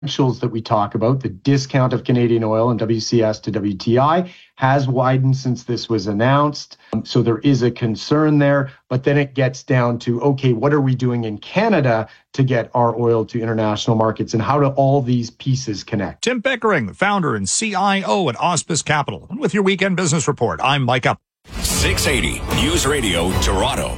that we talk about, the discount of Canadian oil and WCS to WTI has widened since this was announced. So there is a concern there, but then it gets down to, okay, what are we doing in Canada to get our oil to international markets, and how do all these pieces connect? Tim Pickering, the founder and CIO at Auspice Capital. And with your Weekend Business Report, I'm Mike Up. 680 News Radio Toronto.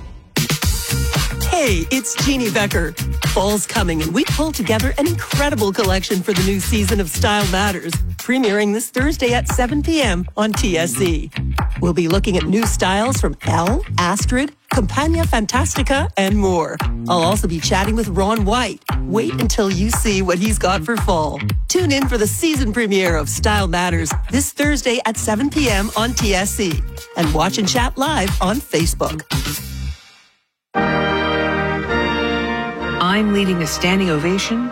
Hey, it's Jeannie Becker. Fall's coming, and we pulled together an incredible collection for the new season of Style Matters, premiering this Thursday at 7 p.m. on TSC. We'll be looking at new styles from Elle, Astrid, Campagna Fantastica, and more. I'll also be chatting with Ron White. Wait until you see what he's got for fall. Tune in for the season premiere of Style Matters this Thursday at 7 p.m. on TSC. And watch and chat live on Facebook. I'm leading a standing ovation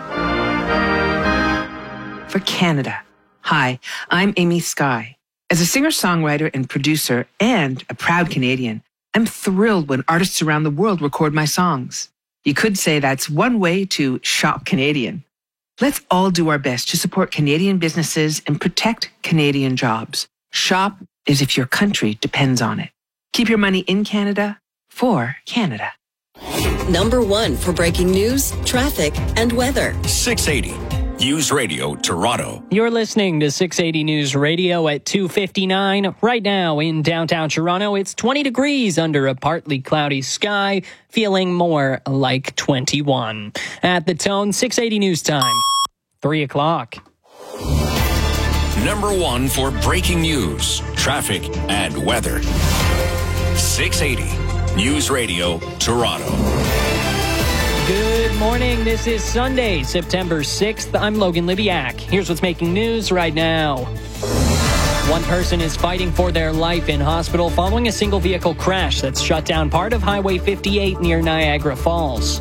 for Canada. Hi, I'm Amy Skye. As a singer-songwriter and producer and a proud Canadian, I'm thrilled when artists around the world record my songs. You could say that's one way to shop Canadian. Let's all do our best to support Canadian businesses and protect Canadian jobs. Shop as if your country depends on it. Keep your money in Canada for Canada. Number 1 for breaking news, traffic, and weather. 680 News Radio Toronto. You're listening to 680 News Radio at 2:59. Right now in downtown Toronto, it's 20 degrees under a partly cloudy sky, feeling more like 21. At the Tone, 680 News Time, 3 o'clock. Number 1 for breaking news, traffic, and weather. 680 News Radio Toronto. Good morning. This is Sunday, September 6th. I'm Logan Libiak. Here's what's making news right now. One person is fighting for their life in hospital following a single vehicle crash that's shut down part of Highway 58 near Niagara Falls.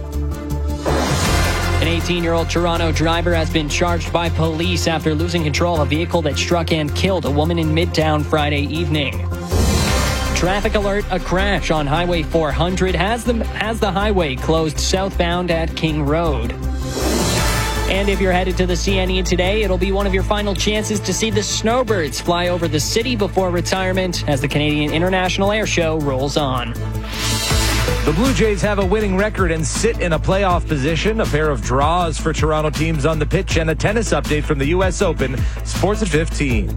An 18-year-old Toronto driver has been charged by police after losing control of a vehicle that struck and killed a woman in Midtown Friday evening. Traffic alert, a crash on Highway 400 has the highway closed southbound at King Road. And if you're headed to the CNE today, it'll be one of your final chances to see the snowbirds fly over the city before retirement as the Canadian International Air Show rolls on. The Blue Jays have a winning record and sit in a playoff position. A pair of draws for Toronto teams on the pitch and a tennis update from the U.S. Open. Sports at 15.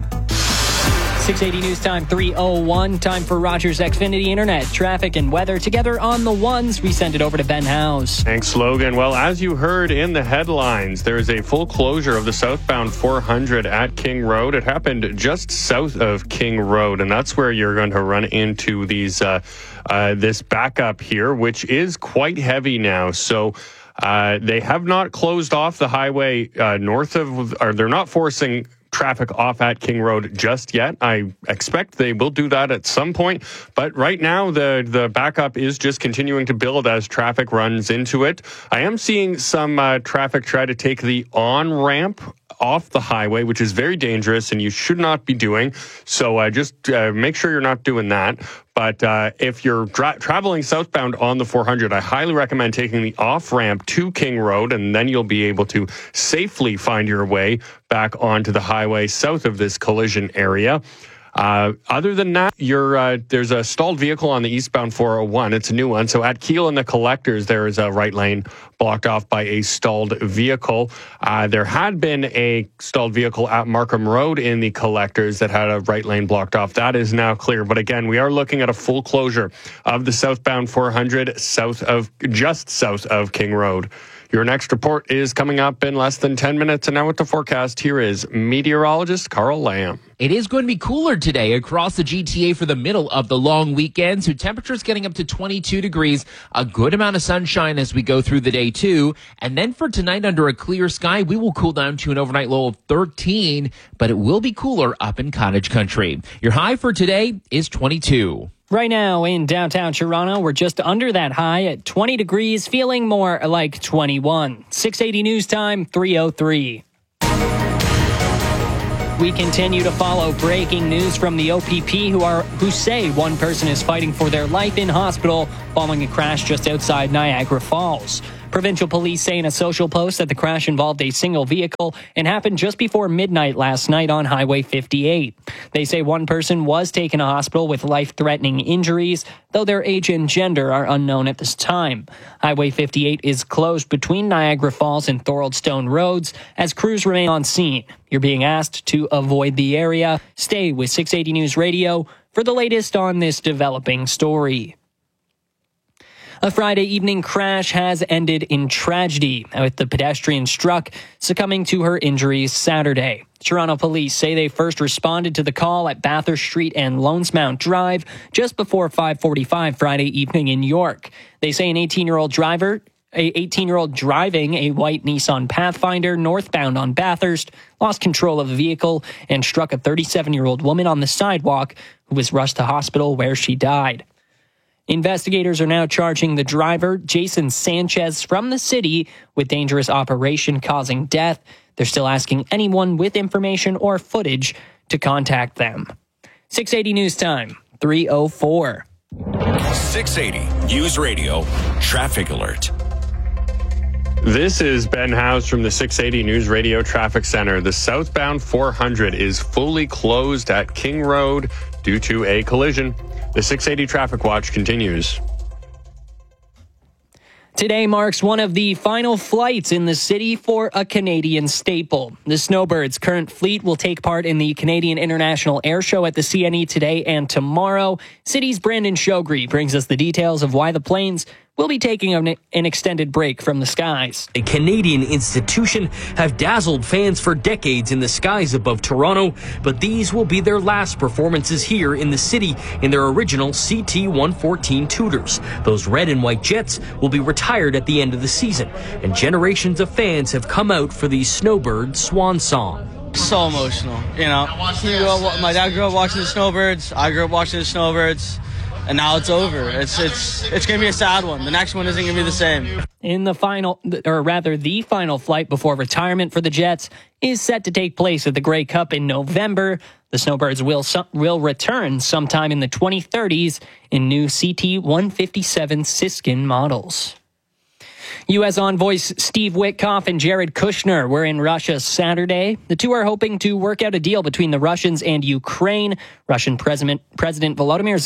680 News Time, 3:01. Time for Rogers Xfinity Internet. Traffic and weather together on the ones. We send it over to Ben House. Thanks, Logan. Well, as you heard in the headlines, there is a full closure of the southbound 400 at King Road. It happened just south of King Road, and that's where you're going to run into these this backup here, which is quite heavy now. So they have not closed off the highway north of, or they're not forcing traffic off at King Road just yet. I expect they will do that at some point, but right now the backup is just continuing to build as traffic runs into it. I am seeing some traffic try to take the on-ramp off the highway, which is very dangerous and you should not be doing. So just make sure you're not doing that. But if you're traveling southbound on the 400, I highly recommend taking the off-ramp to King Road, and then you'll be able to safely find your way back onto the highway south of this collision area. Other than that, there's a stalled vehicle on the eastbound 401. It's a new one. So at Keele and the Collectors, there is a right lane blocked off by a stalled vehicle. There had been a stalled vehicle at Markham Road in the Collectors that had a right lane blocked off. That is now clear. But again, we are looking at a full closure of the southbound 400 just south of King Road. Your next report is coming up in less than 10 minutes. And now with the forecast, here is meteorologist Carl Lamb. It is going to be cooler today across the GTA for the middle of the long weekend. So temperatures getting up to 22 degrees, a good amount of sunshine as we go through the day too. And then for tonight under a clear sky, we will cool down to an overnight low of 13, but it will be cooler up in Cottage Country. Your high for today is 22. Right now in downtown Toronto, we're just under that high at 20 degrees, feeling more like 21. 680 News Time, 3:03. We continue to follow breaking news from the OPP who say one person is fighting for their life in hospital following a crash just outside Niagara Falls. Provincial police say in a social post that the crash involved a single vehicle and happened just before midnight last night on Highway 58. They say one person was taken to hospital with life-threatening injuries, though their age and gender are unknown at this time. Highway 58 is closed between Niagara Falls and Thorold Stone roads as crews remain on scene. You're being asked to avoid the area. Stay with 680 News Radio for the latest on this developing story. A Friday evening crash has ended in tragedy, with the pedestrian struck, succumbing to her injuries Saturday. Toronto police say they first responded to the call at Bathurst Street and Lonesmount Drive just before 5:45 Friday evening in York. They say an 18-year-old driving a white Nissan Pathfinder northbound on Bathurst lost control of the vehicle and struck a 37-year-old woman on the sidewalk who was rushed to hospital where she died. Investigators are now charging the driver, Jason Sanchez, from the city with dangerous operation causing death. They're still asking anyone with information or footage to contact them. 680 News Time, 3:04. 680 News Radio Traffic Alert. This is Ben House from the 680 News Radio Traffic Center. The southbound 400 is fully closed at King Road due to a collision. The 680 Traffic Watch continues. Today marks one of the final flights in the city for a Canadian staple. The Snowbirds' current fleet will take part in the Canadian International Air Show at the CNE today and tomorrow. City's Brandon Shogri brings us the details of why the planes will be taking an extended break from the skies. A Canadian institution have dazzled fans for decades in the skies above Toronto, but these will be their last performances here in the city in their original CT-114 Tudors. Those red and white jets will be retired at the end of the season, and generations of fans have come out for the Snowbird swan song. So emotional, you know. My dad grew up watching the Snowbirds, I grew up watching the Snowbirds. And now it's over. It's going to be a sad one. The next one isn't going to be the same. In the final flight before retirement for the Jets is set to take place at the Grey Cup in November. The Snowbirds will return sometime in the 2030s in new CT-157 Siskin models. U.S. envoys Steve Witkoff and Jared Kushner were in Russia Saturday. The two are hoping to work out a deal between the Russians and Ukraine. Russian President Vladimir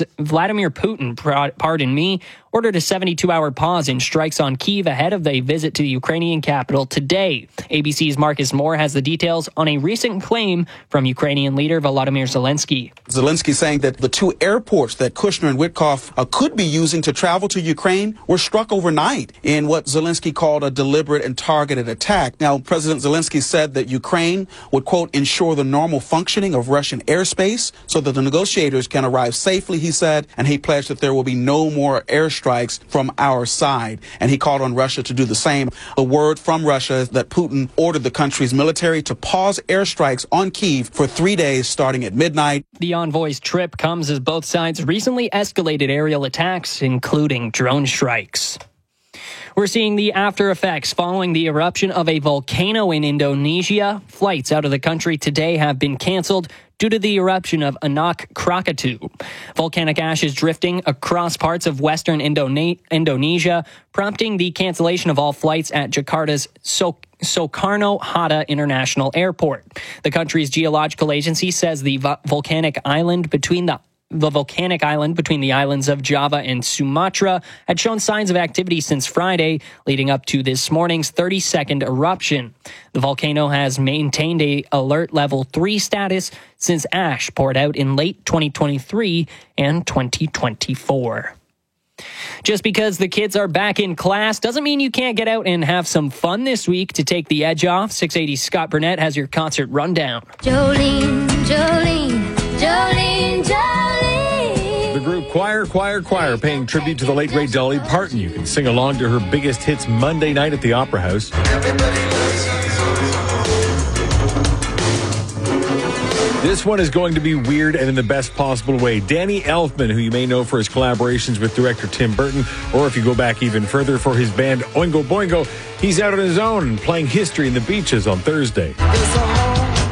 Putin, ordered a 72-hour pause in strikes on Kyiv ahead of a visit to the Ukrainian capital today. ABC's Marcus Moore has the details on a recent claim from Ukrainian leader Volodymyr Zelensky. Zelensky saying that the two airports that Kushner and Witkoff could be using to travel to Ukraine were struck overnight in what Zelensky called a deliberate and targeted attack. Now, President Zelensky said that Ukraine would, quote, ensure the normal functioning of Russian airspace so that the negotiators can arrive safely, he said, and he pledged that there will be no more airstrikes from our side. And he called on Russia to do the same. The word from Russia is that Putin ordered the country's military to pause airstrikes on Kyiv for 3 days starting at midnight. The envoy's trip comes as both sides recently escalated aerial attacks, including drone strikes. We're seeing the after effects following the eruption of a volcano in Indonesia. Flights out of the country today have been canceled due to the eruption of Anak Krakatau. Volcanic ash is drifting across parts of western Indonesia, prompting the cancellation of all flights at Jakarta's Soekarno-Hatta International Airport. The country's geological agency says the volcanic island between the islands of Java and Sumatra had shown signs of activity since Friday, leading up to this morning's 32nd eruption. The volcano has maintained a alert level 3 status since ash poured out in late 2023 and 2024. Just because the kids are back in class doesn't mean you can't get out and have some fun this week to take the edge off. 680 Scott Burnett has your concert rundown. Jolene, Jolene, Jolene, Jolene. The group Choir paying tribute to the late great Dolly Parton. You can sing along to her biggest hits Monday night at the Opera House. This one is going to be weird and in the best possible way. Danny Elfman, who you may know for his collaborations with director Tim Burton, or if you go back even further for his band Oingo Boingo, he's out on his own and playing History in the Beaches on Thursday.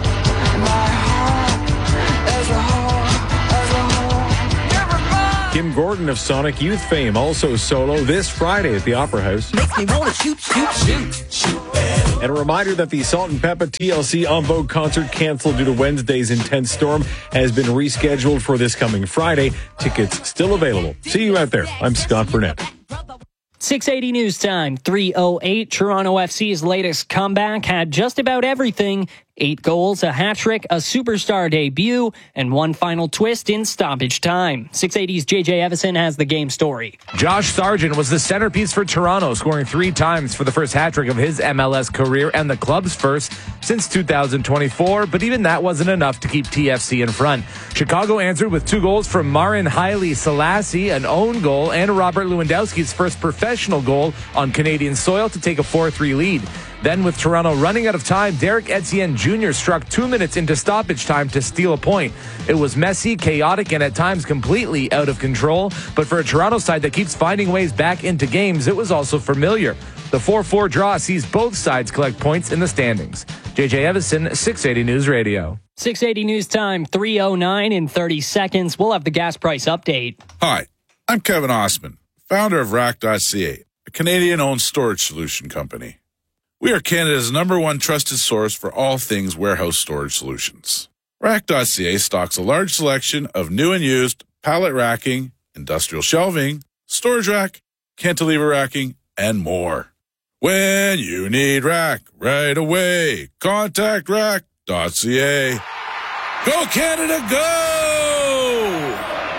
Kim Gordon of Sonic Youth fame, also solo this Friday at the Opera House. Makes me want to shoot. And a reminder that the Salt and Peppa TLC En Vogue concert canceled due to Wednesday's intense storm has been rescheduled for this coming Friday. Tickets still available. See you out there. I'm Scott Burnett. 680 News Time, 3:08. Toronto FC's latest comeback had just about everything. 8 goals, a hat trick, a superstar debut, and one final twist in stoppage time. 680's JJ Evison has the game story. Josh Sargent was the centerpiece for Toronto, scoring 3 times for the first hat trick of his MLS career and the club's first since 2024, but even that wasn't enough to keep TFC in front. Chicago answered with 2 goals from Marin Haile Selassie, an own goal, and Robert Lewandowski's first professional goal on Canadian soil to take a 4-3 lead. Then, with Toronto running out of time, Derek Etienne Jr. struck 2 minutes into stoppage time to steal a point. It was messy, chaotic, and at times completely out of control. But for a Toronto side that keeps finding ways back into games, it was also familiar. The 4-4 draw sees both sides collect points in the standings. JJ Evison, 680 News Radio. 680 News Time, 3:09 in 30 seconds. We'll have the gas price update. Hi, I'm Kevin Osman, founder of Rack.ca, a Canadian-owned storage solution company. We are Canada's #1 trusted source for all things warehouse storage solutions. Rack.ca stocks a large selection of new and used pallet racking, industrial shelving, storage rack, cantilever racking, and more. When you need rack right away, contact Rack.ca. Go Canada, go!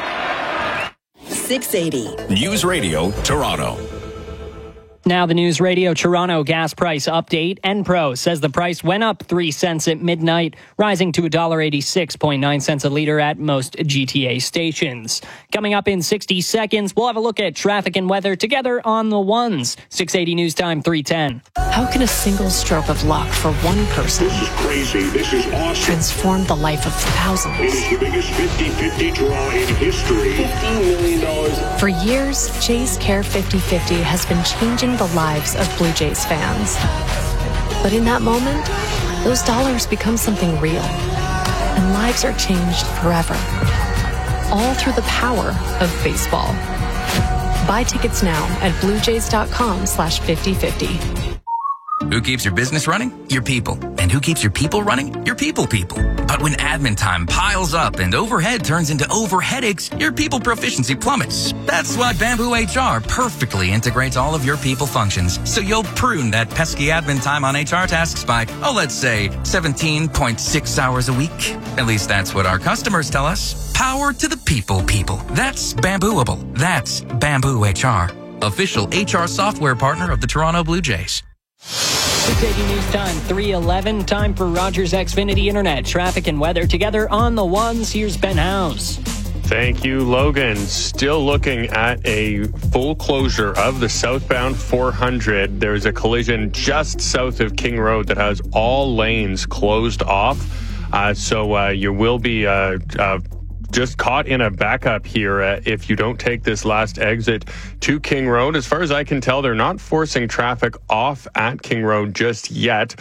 680 News Radio Toronto. Now the News Radio Toronto gas price update. Enpro says the price went up 3 cents at midnight, rising to $1.86.9 a liter at most GTA stations. Coming up in 60 seconds, we'll have a look at traffic and weather together on the ones. 680 News Time, 3:10. How can a single stroke of luck for one person This is awesome. transform the life of thousands? It is the biggest 50-50 draw in history. $50 million. For years, Jays Care 50-50 has been changing the lives of Blue Jays fans. But in that moment, those dollars become something real, and lives are changed forever. All through the power of baseball. Buy tickets now at bluejays.com/5050. Who keeps your business running? Your people. And who keeps your people running? Your people. But when admin time piles up and overhead turns into overheadaches, your people proficiency plummets. That's why Bamboo HR perfectly integrates all of your people functions. So you'll prune that pesky admin time on HR tasks by, let's say 17.6 hours a week. At least that's what our customers tell us. Power to the people. That's Bambooable. That's Bamboo HR. Official HR software partner of the Toronto Blue Jays. 680 News Time, 3:11. Time for Rogers Xfinity Internet. Traffic and weather together on the ones. Here's Ben House. Thank you, Logan. Still looking at a full closure of the southbound 400. There's a collision just south of King Road that has all lanes closed off. So you will be just caught in a backup here if you don't take this last exit to King Road. As far as I can tell, they're not forcing traffic off at King Road just yet.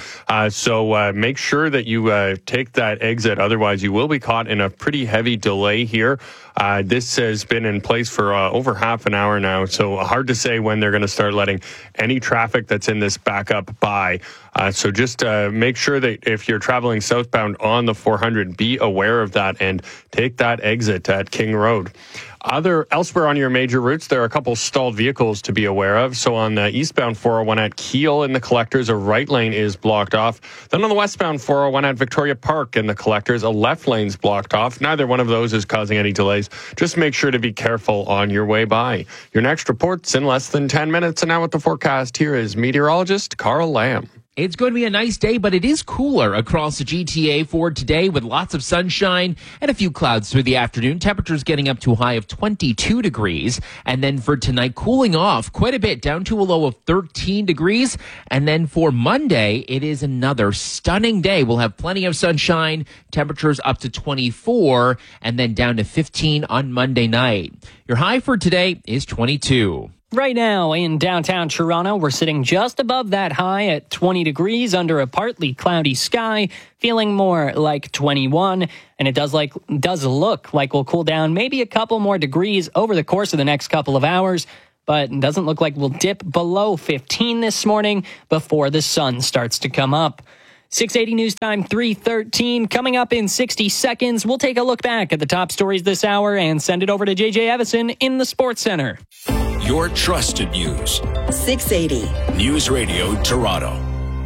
So make sure that you take that exit. Otherwise, you will be caught in a pretty heavy delay here. This has been in place for over half an hour now, so hard to say when they're going to start letting any traffic that's in this backup by. So just make sure that if you're traveling southbound on the 400, be aware of that and take that exit at King Road. Elsewhere on your major routes, there are a couple stalled vehicles to be aware of. So on the eastbound 401 at Keele in the Collectors, a right lane is blocked off. Then on the westbound 401 at Victoria Park in the Collectors, a left lane's blocked off. Neither one of those is causing any delays. Just make sure to be careful on your way by. Your next report's in less than 10 minutes. And now with the forecast, here is meteorologist Carl Lamb. It's going to be a nice day, but it is cooler across the GTA for today with lots of sunshine and a few clouds through the afternoon. Temperatures getting up to a high of 22 degrees. And then for tonight, cooling off quite a bit down to a low of 13 degrees. And then for Monday, it is another stunning day. We'll have plenty of sunshine, temperatures up to 24 and then down to 15 on Monday night. Your high for today is 22. Right now in downtown Toronto, we're sitting just above that high at 20 degrees under a partly cloudy sky, feeling more like 21. And it does look like we'll cool down maybe a couple more degrees over the course of the next couple of hours. But it doesn't look like we'll dip below 15 this morning before the sun starts to come up. 680 News Time 3:13. Coming up in 60 seconds, we'll take a look back at the top stories this hour and send it over to JJ Evison in the Sports Center. Your trusted news. 680 News Radio Toronto.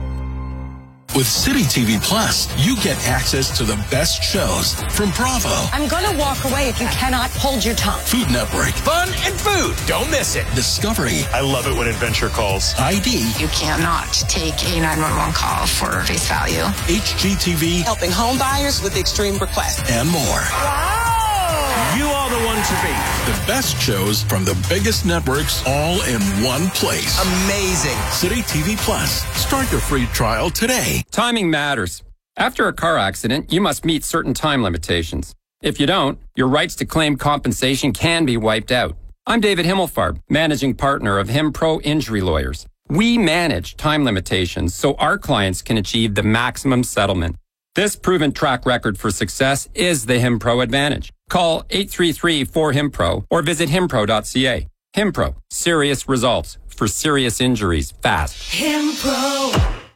With City TV Plus, you get access to the best shows from Bravo, I'm going to walk away if you cannot hold your tongue. Food Network, Fun and food. Don't miss it. Discovery, I love it when Adventure calls. ID, You cannot take a 911 call for face value. HGTV, Helping home buyers with extreme requests. and more. You are the one to beat. The best shows from the biggest networks all in one place. Amazing. City TV Plus. Start your free trial today. Timing matters. After a car accident, you must meet certain time limitations. If you don't, your rights to claim compensation can be wiped out. I'm David Himmelfarb, managing partner of HimPro Injury Lawyers. We manage time limitations so our clients can achieve the maximum settlement. This proven track record for success is the HimPro advantage. Call 833-4HIMPRO or visit himpro.ca. HimPro, serious results for serious injuries fast. HimPro.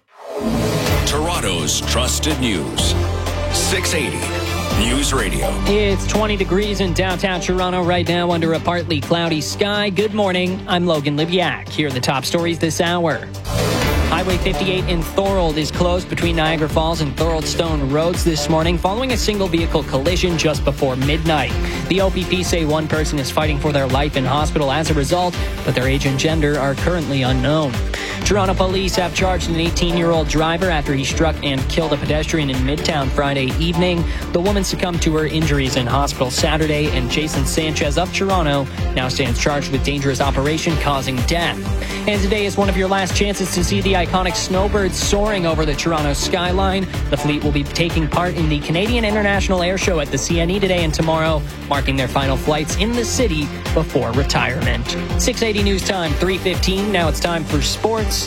Toronto's trusted news. 680 News Radio. It's 20 degrees in downtown Toronto right now under a partly cloudy sky. Good morning. I'm Logan Libiak. Here are the top stories this hour. Highway 58 in Thorold is closed between Niagara Falls and Thorold Stone Roads this morning following a single vehicle collision just before midnight. The OPP say one person is fighting for their life in hospital as a result, but their age and gender are currently unknown. Toronto police have charged an 18-year-old driver after he struck and killed a pedestrian in Midtown Friday evening. The woman succumbed to her injuries in hospital Saturday, and Jason Sanchez of Toronto now stands charged with dangerous operation causing death. And today is one of your last chances to see the iconic snowbirds soaring over the Toronto skyline. The fleet will be taking part in the Canadian International Air Show at the CNE today and tomorrow, marking their final flights in the city before retirement. 680 News Time 3:15. Now it's time for sports.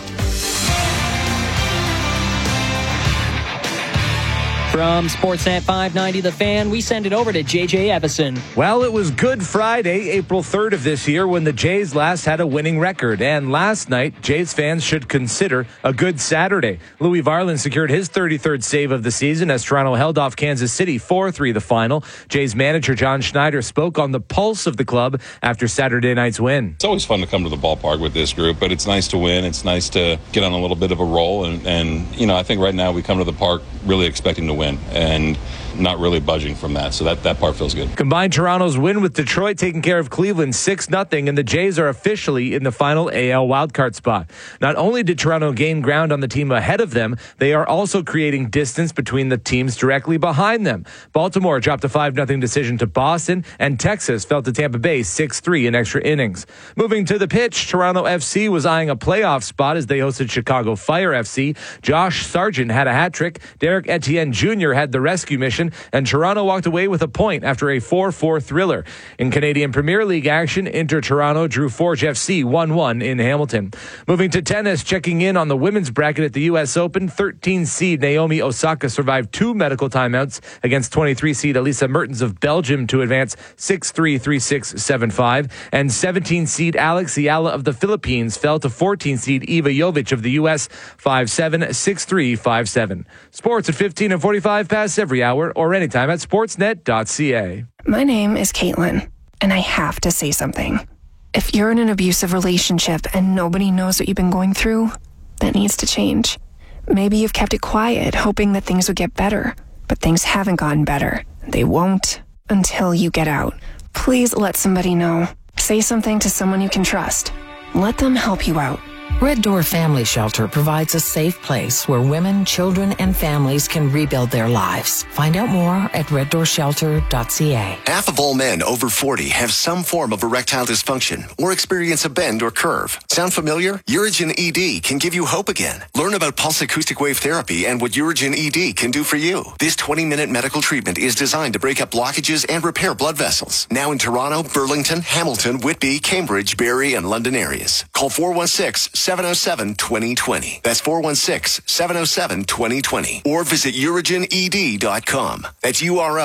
From Sportsnet 590 The Fan, we send it over to JJ Evison. Well, it was Good Friday, April 3rd of this year, when the Jays last had a winning record. And last night, Jays fans should consider a good Saturday. Louis Varland secured his 33rd save of the season as Toronto held off Kansas City 4-3 the final. Jays manager John Schneider spoke on the pulse of the club after Saturday night's win. It's always fun to come to the ballpark with this group, but it's nice to win. It's nice to get on a little bit of a roll. And you know, I think right now we come to the park really expecting to win and not really budging from that. So that part feels good. Combined Toronto's win with Detroit taking care of Cleveland 6-0, and the Jays are officially in the final AL wildcard spot. Not only did Toronto gain ground on the team ahead of them, they are also creating distance between the teams directly behind them. Baltimore dropped a 5-0 decision to Boston, and Texas fell to Tampa Bay 6-3 in extra innings. Moving to the pitch, Toronto FC was eyeing a playoff spot as they hosted Chicago Fire FC. Josh Sargent had a hat trick. Derek Etienne Jr. had the rescue mission, and Toronto walked away with a point after a 4-4 thriller. In Canadian Premier League action, Inter Toronto drew Forge FC 1-1 in Hamilton. Moving to tennis, checking in on the women's bracket at the U.S. Open, 13-seed Naomi Osaka survived 2 medical timeouts against 23-seed Elisa Mertens of Belgium to advance 6-3, 3-6, 7-5, and 17-seed Alex Ayala of the Philippines fell to 14-seed Eva Jovic of the U.S. 5-7, 6-3, 5-7. Sports at 15 and 45 past every hour or anytime at sportsnet.ca. My name is Caitlin, and I have to say something. If you're in an abusive relationship and nobody knows what you've been going through, that needs to change. Maybe you've kept it quiet, hoping that things would get better, but things haven't gotten better. They won't until you get out. Please let somebody know. Say something to someone you can trust. Let them help you out. Red Door Family Shelter provides a safe place where women, children, and families can rebuild their lives. Find out more at reddoorshelter.ca. Half of all men over 40 have some form of erectile dysfunction or experience a bend or curve. Sound familiar? Urigen ED can give you hope again. Learn about pulse acoustic wave therapy and what Urigen ED can do for you. This 20-minute medical treatment is designed to break up blockages and repair blood vessels. Now in Toronto, Burlington, Hamilton, Whitby, Cambridge, Barrie, and London areas. Call 416-707-2020. That's 416-707-2020. Or visit urigened.com. That's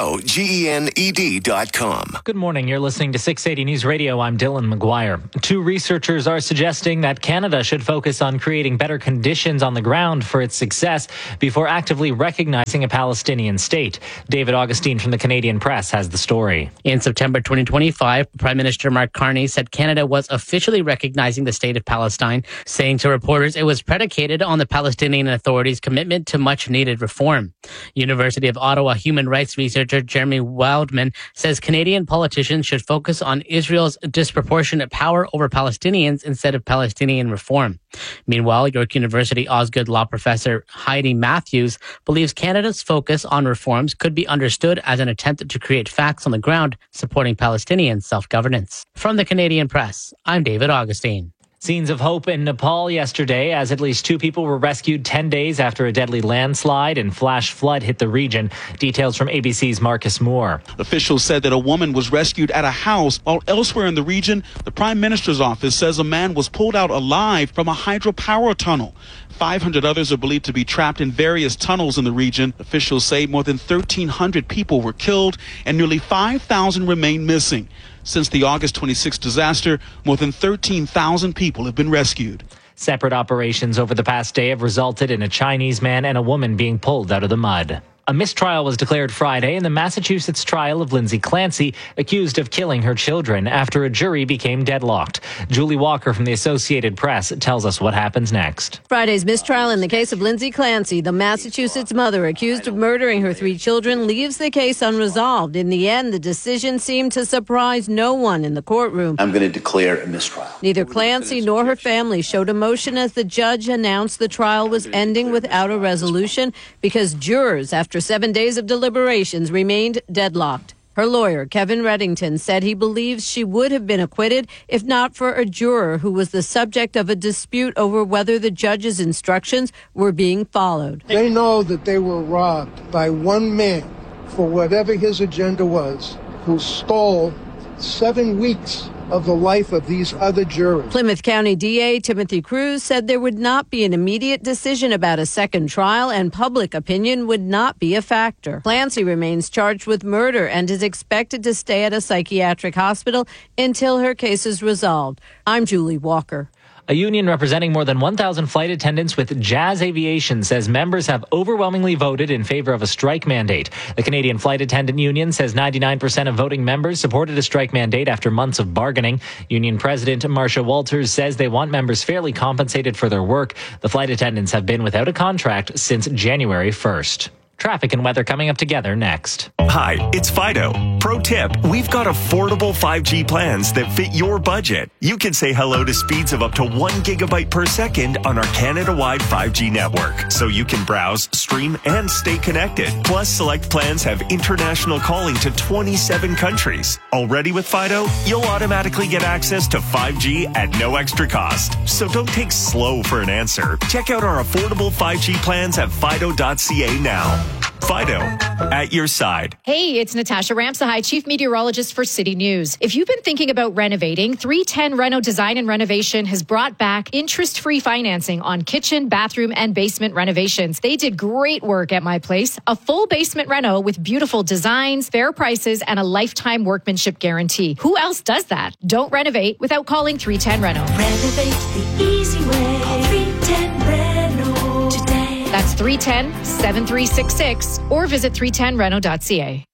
UROGENED.com. Good morning. You're listening to 680 News Radio. I'm Dylan McGuire. Two researchers are suggesting that Canada should focus on creating better conditions on the ground for its success before actively recognizing a Palestinian state. David Augustine from the Canadian Press has the story. In September 2025, Prime Minister Mark Carney said Canada was officially recognizing the state of Palestine, saying to reporters it was predicated on the Palestinian Authority's commitment to much-needed reform. University of Ottawa human rights researcher Jeremy Wildman says Canadian politicians should focus on Israel's disproportionate power over Palestinians instead of Palestinian reform. Meanwhile, York University Osgoode law professor Heidi Matthews believes Canada's focus on reforms could be understood as an attempt to create facts on the ground supporting Palestinian self-governance. From the Canadian Press, I'm David Augustine. Scenes of hope in Nepal yesterday as at least 2 people were rescued 10 days after a deadly landslide and flash flood hit the region. Details from ABC's Marcus Moore. Officials said that a woman was rescued at a house, while elsewhere in the region, the Prime Minister's office says a man was pulled out alive from a hydropower tunnel. 500 others are believed to be trapped in various tunnels in the region. Officials say more than 1,300 people were killed and nearly 5,000 remain missing. Since the August 26 disaster, more than 13,000 people have been rescued. Separate operations over the past day have resulted in a Chinese man and a woman being pulled out of the mud. A mistrial was declared Friday in the Massachusetts trial of Lindsay Clancy, accused of killing her children after a jury became deadlocked. Julie Walker from the Associated Press tells us what happens next. Friday's mistrial in the case of Lindsay Clancy, the Massachusetts mother accused of murdering her 3 children, leaves the case unresolved. In the end, the decision seemed to surprise no one in the courtroom. I'm going to declare a mistrial. Neither Clancy nor her family showed emotion as the judge announced the trial was ending without a resolution because jurors, after 7 days of deliberations, remained deadlocked. Her lawyer, Kevin Reddington, said he believes she would have been acquitted if not for a juror who was the subject of a dispute over whether the judge's instructions were being followed. They know that they were robbed by one man for whatever his agenda was, who stole 7 weeks of the life of these other jurors. Plymouth County DA Timothy Cruz said there would not be an immediate decision about a second trial and public opinion would not be a factor. Clancy remains charged with murder and is expected to stay at a psychiatric hospital until her case is resolved. I'm Julie Walker. A union representing more than 1,000 flight attendants with Jazz Aviation says members have overwhelmingly voted in favor of a strike mandate. The Canadian Flight Attendant Union says 99% of voting members supported a strike mandate after months of bargaining. Union President Marcia Walters says they want members fairly compensated for their work. The flight attendants have been without a contract since January 1st. Traffic and weather coming up together next. Hi, it's Fido. Pro tip, we've got affordable 5G plans that fit your budget. You can say hello to speeds of up to 1 gigabyte per second on our Canada-wide 5G network, so you can browse, stream, and stay connected. Plus, select plans have international calling to 27 countries. Already with Fido, you'll automatically get access to 5G at no extra cost. So don't take slow for an answer. Check out our affordable 5G plans at fido.ca now. Fido, at your side. Hey, it's Natasha Ramsahai, Chief Meteorologist for City News. If you've been thinking about renovating, 310 Reno Design and Renovation has brought back interest-free financing on kitchen, bathroom, and basement renovations. They did great work at my place. A full basement reno with beautiful designs, fair prices, and a lifetime workmanship guarantee. Who else does that? Don't renovate without calling 310 Reno. Renovate the easy way. Call 310 Reno today. That's 310-7366 or visit 310reno.ca.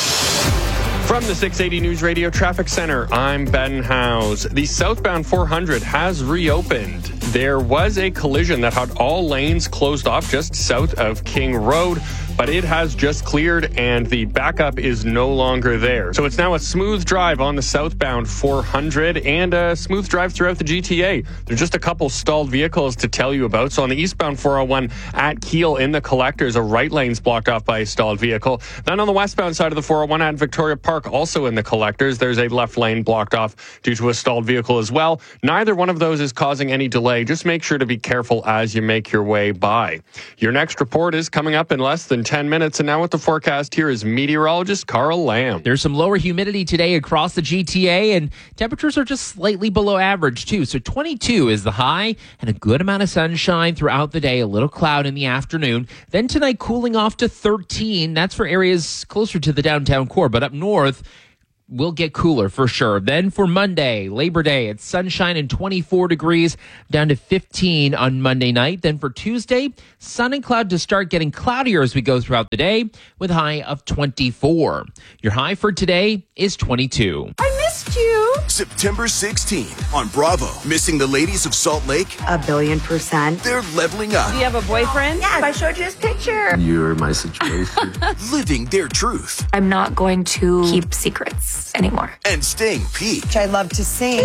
From the 680 News Radio Traffic Center, I'm Ben Howes. The southbound 400 has reopened. There was a collision that had all lanes closed off just south of King Road. but it has just cleared and the backup is no longer there. So it's now a smooth drive on the southbound 400 and a smooth drive throughout the GTA. There's just a couple stalled vehicles to tell you about. So on the eastbound 401 at Kiel in the Collectors, a right lane's blocked off by a stalled vehicle. Then on the westbound side of the 401 at Victoria Park, also in the Collectors, there's a left lane blocked off due to a stalled vehicle as well. Neither one of those is causing any delay. Just make sure to be careful as you make your way by. Your next report is coming up in less than 10 minutes. And now with the forecast, here is meteorologist Carl Lamb. There's some lower humidity today across the GTA, and temperatures are just slightly below average, too. So 22 is the high, and a good amount of sunshine throughout the day, a little cloud in the afternoon. Then tonight, cooling off to 13. That's for areas closer to the downtown core, but up north, will get cooler for sure. Then for Monday, Labor Day, it's sunshine and 24 degrees, down to 15 on Monday night. Then for Tuesday, sun and cloud to start getting cloudier as we go throughout the day, with a high of 24. Your high for today is 22. I missed you. September 16th on Bravo. Missing the ladies of Salt Lake? 1,000,000,000%. They're leveling up. Do you have a boyfriend? Yes, I showed you his picture. You're my situation. Living their truth. I'm not going to keep secrets anymore. And staying peaked. I love to sing.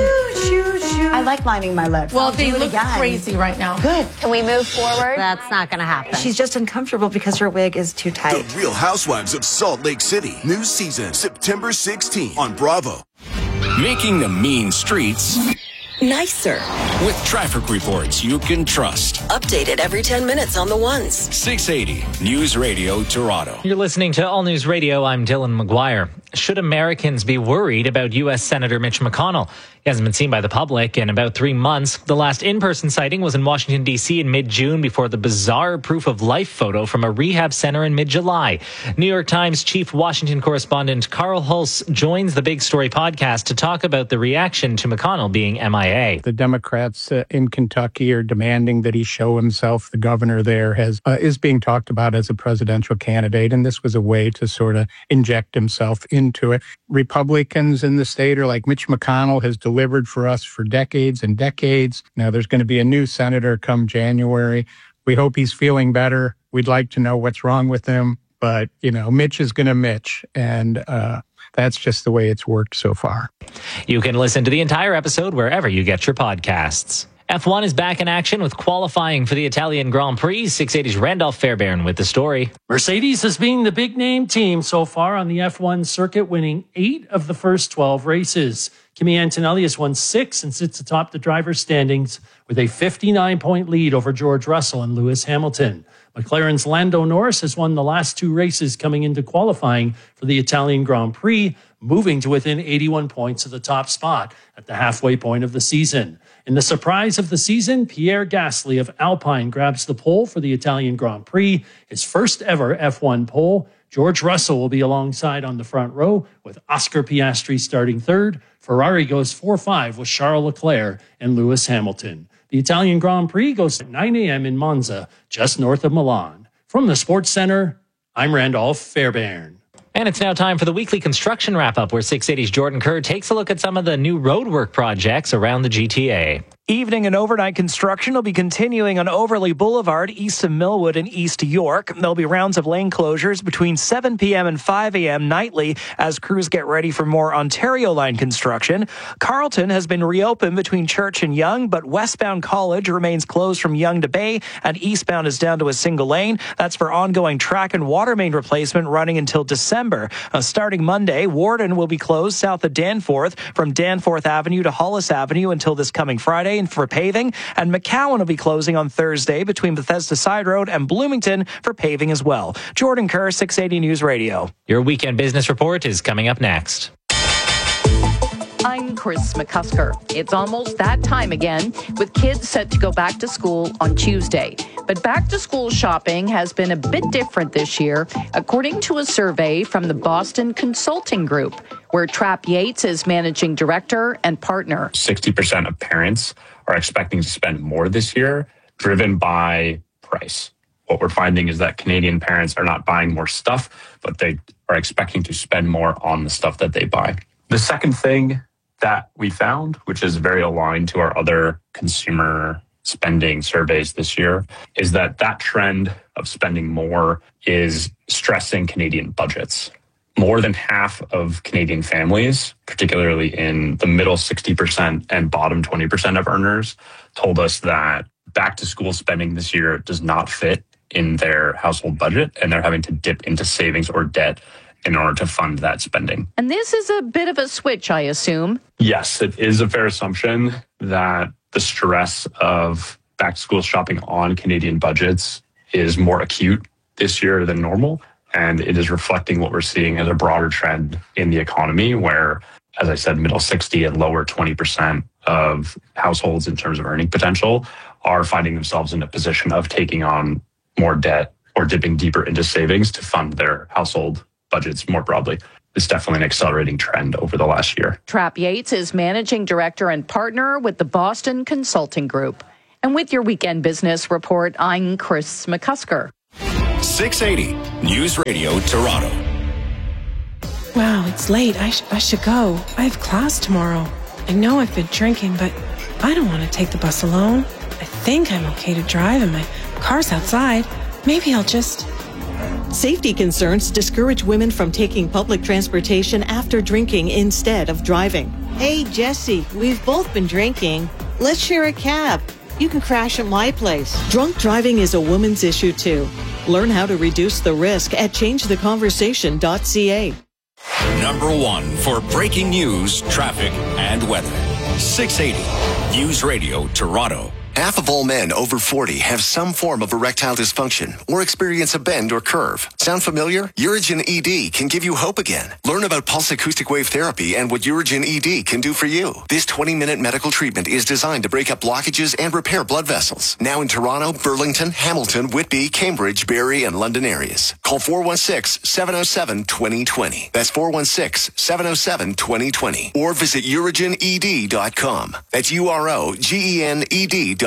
I like lining my lips. Well, they look crazy right now. Good. Can we move forward? That's not going to happen. She's just uncomfortable because her wig is too tight. The Real Housewives of Salt Lake City. New season, September 16th on Bravo. Making the mean streets nicer. With traffic reports you can trust. Updated every 10 minutes on the ones. 680 News Radio Toronto. You're listening to All News Radio. I'm Dylan McGuire. Should Americans be worried about U.S. Senator Mitch McConnell? He hasn't been seen by the public in about 3 months. The last in-person sighting was in Washington, D.C. in mid-June before the bizarre proof-of-life photo from a rehab center in mid-July. New York Times chief Washington correspondent Carl Hulse joins the Big Story podcast to talk about the reaction to McConnell being MIA. The Democrats in Kentucky are demanding that he show himself. The governor there is being talked about as a presidential candidate, and this was a way to sort of inject himself into it. Republicans in the state are like, Mitch McConnell has delivered for us for decades and decades. Now there's going to be a new senator come January. We hope he's feeling better. We'd like to know what's wrong with him. But, Mitch is going to Mitch. And that's just the way it's worked so far. You can listen to the entire episode wherever you get your podcasts. F1 is back in action with qualifying for the Italian Grand Prix. 680's Randolph Fairbairn with the story. Mercedes has been the big name team so far on the F1 circuit, winning 8 of the first 12 races. Kimi Antonelli has won 6 and sits atop the driver's standings with a 59-point lead over George Russell and Lewis Hamilton. McLaren's Lando Norris has won the last 2 races coming into qualifying for the Italian Grand Prix, moving to within 81 points of the top spot at the halfway point of the season. In the surprise of the season, Pierre Gasly of Alpine grabs the pole for the Italian Grand Prix, his first ever F1 pole. George Russell will be alongside on the front row with Oscar Piastri starting third. Ferrari goes 4-5 with Charles Leclerc and Lewis Hamilton. The Italian Grand Prix goes at 9 a.m. in Monza, just north of Milan. From the Sports Center, I'm Randolph Fairbairn. And it's now time for the weekly construction wrap-up, where 680's Jordan Kerr takes a look at some of the new roadwork projects around the GTA. Evening and overnight construction will be continuing on Overley Boulevard, east of Millwood and east York. There'll be rounds of lane closures between 7 p.m. and 5 a.m. nightly as crews get ready for more Ontario line construction. Carleton has been reopened between Church and Yonge, but westbound College remains closed from Yonge to Bay, and eastbound is down to a single lane. That's for ongoing track and water main replacement running until December. Starting Monday, Warden will be closed south of Danforth from Danforth Avenue to Hollis Avenue until this coming Friday and for paving, and McCowan will be closing on Thursday between Bethesda Side Road and Bloomington for paving as well. Jordan Kerr, 680 News Radio. Your weekend business report is coming up next. I'm Chris McCusker. It's almost that time again, with kids set to go back to school on Tuesday. But back-to-school shopping has been a bit different this year, according to a survey from the Boston Consulting Group, where Trap Yates is managing director and partner. 60% of parents are expecting to spend more this year, driven by price. What we're finding is that Canadian parents are not buying more stuff, but they are expecting to spend more on the stuff that they buy. The second thing that we found, which is very aligned to our other consumer spending surveys this year is that trend of spending more is stressing Canadian budgets. More than half of Canadian families, particularly in the middle 60% and bottom 20% of earners, told us that back to school spending this year does not fit in their household budget, and they're having to dip into savings or debt in order to fund that spending. And this is a bit of a switch, I assume. Yes, it is a fair assumption that the stress of back to school shopping on Canadian budgets is more acute this year than normal. And it is reflecting what we're seeing as a broader trend in the economy where, as I said, middle 60 and lower 20% of households in terms of earning potential are finding themselves in a position of taking on more debt or dipping deeper into savings to fund their household budgets more broadly. It's definitely an accelerating trend over the last year. Trap Yates is managing director and partner with the Boston Consulting Group. And with your weekend business report, I'm Chris McCusker. 680 News Radio Toronto. Wow, it's late. I should go. I have class tomorrow. I know I've been drinking, but I don't want to take the bus alone. I think I'm okay to drive and my car's outside. Maybe I'll just... Safety concerns discourage women from taking public transportation after drinking instead of driving. Hey, Jesse, we've both been drinking. Let's share a cab. You can crash at my place. Drunk driving is a woman's issue, too. Learn how to reduce the risk at changetheconversation.ca. Number one for breaking news, traffic, and weather. 680 News Radio Toronto. Half of all men over 40 have some form of erectile dysfunction or experience a bend or curve. Sound familiar? Urigen ED can give you hope again. Learn about pulse acoustic wave therapy and what Urigen ED can do for you. This 20-minute medical treatment is designed to break up blockages and repair blood vessels. Now in Toronto, Burlington, Hamilton, Whitby, Cambridge, Barrie, and London areas. Call 416-707-2020. That's 416-707-2020. Or visit urigened.com. That's UROGENED.com.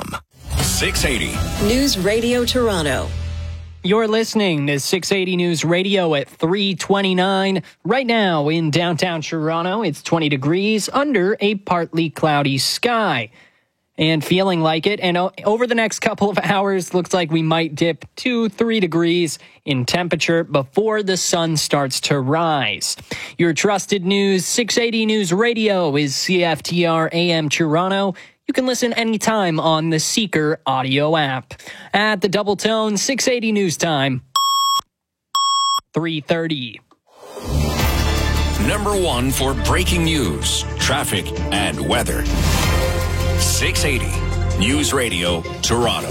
680 News Radio Toronto. You're listening to 680 News Radio at 3:29. Right now in downtown Toronto, it's 20 degrees under a partly cloudy sky. And feeling like it. And over the next couple of hours, looks like we might dip 2-3 degrees in temperature before the sun starts to rise. Your trusted news, 680 News Radio is CFTR AM Toronto. You can listen anytime on the Seeker audio app. At the Double Tone, 680 News Time, 3:30. Number one for breaking news, traffic, and weather. 680 News Radio Toronto.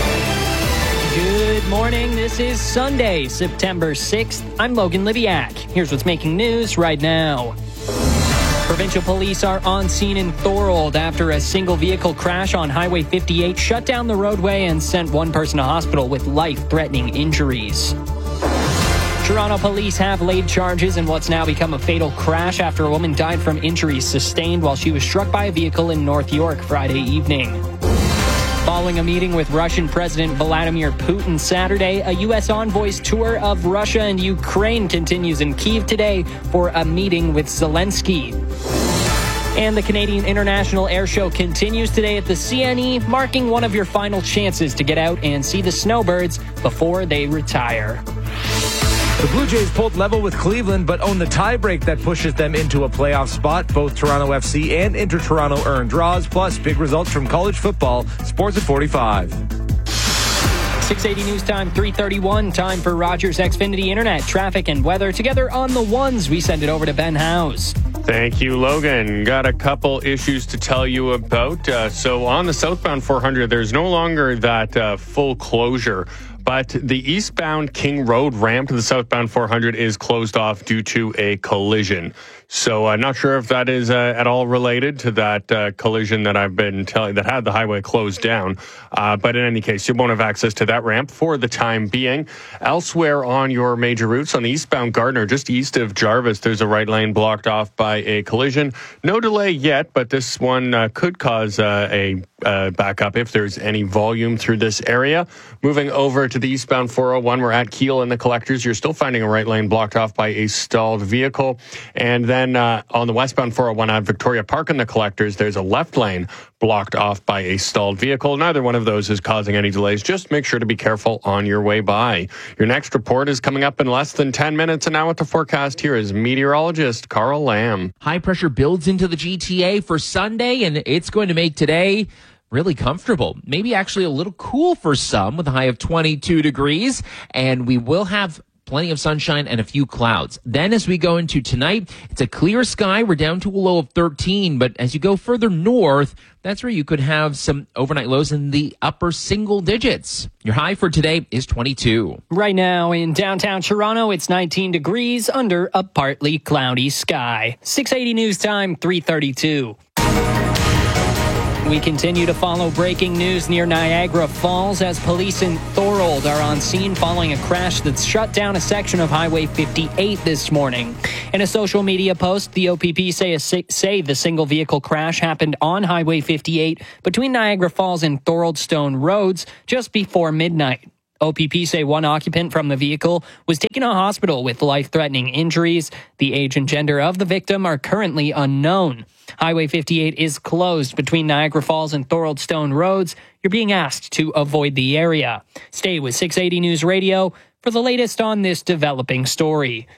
Good morning. This is Sunday, September 6th. I'm Logan Liviak. Here's what's making news right now. Provincial police are on scene in Thorold after a single vehicle crash on Highway 58 shut down the roadway and sent one person to hospital with life-threatening injuries. Toronto police have laid charges in what's now become a fatal crash after a woman died from injuries sustained while she was struck by a vehicle in North York Friday evening. Following a meeting with Russian President Vladimir Putin Saturday, a U.S. envoy's tour of Russia and Ukraine continues in Kyiv today for a meeting with Zelensky. And the Canadian International Air Show continues today at the CNE, marking one of your final chances to get out and see the snowbirds before they retire. The Blue Jays pulled level with Cleveland, but own the tiebreak that pushes them into a playoff spot. Both Toronto FC and Inter-Toronto earned draws, plus big results from college football. Sports at 45. 680 News Time, 3:31. Time for Rogers Xfinity Internet, traffic, and weather. Together on the ones, we send it over to Ben Howes. Thank you, Logan. Got a couple issues to tell you about. So on the southbound 400, there's no longer that full closure. But the eastbound King Road ramp to the southbound 400 is closed off due to a collision. So I'm not sure if that is at all related to that collision that I've been telling that had the highway closed down. But in any case, you won't have access to that ramp for the time being. Elsewhere on your major routes, on the eastbound Gardner, just east of Jarvis, there's a right lane blocked off by a collision. No delay yet, but this one could cause a backup if there's any volume through this area. Moving over to to the eastbound 401, we're at Kiel in the collectors. You're still finding a right lane blocked off by a stalled vehicle. And then on the westbound 401 at Victoria Park in the collectors, there's a left lane blocked off by a stalled vehicle. Neither one of those is causing any delays. Just make sure to be careful on your way by. Your next report is coming up in less than 10 minutes. And now with the forecast, here is meteorologist Carl Lamb. High pressure builds into the GTA for Sunday, and it's going to make today really comfortable. Maybe actually a little cool for some with a high of 22 degrees. And we will have plenty of sunshine and a few clouds. Then as we go into tonight, it's a clear sky. We're down to a low of 13. But as you go further north, that's where you could have some overnight lows in the upper single digits. Your high for today is 22. Right now in downtown Toronto, it's 19 degrees under a partly cloudy sky. 680 News Time, 3:32. We continue to follow breaking news near Niagara Falls as police in Thorold are on scene following a crash that's shut down a section of Highway 58 this morning. In a social media post, the OPP say the single vehicle crash happened on Highway 58 between Niagara Falls and Thorold Stone Roads just before midnight. OPP say one occupant from the vehicle was taken to hospital with life-threatening injuries. The age and gender of the victim are currently unknown. Highway 58 is closed between Niagara Falls and Thorold Stone Roads. You're being asked to avoid the area. Stay with 680 News Radio for the latest on this developing story.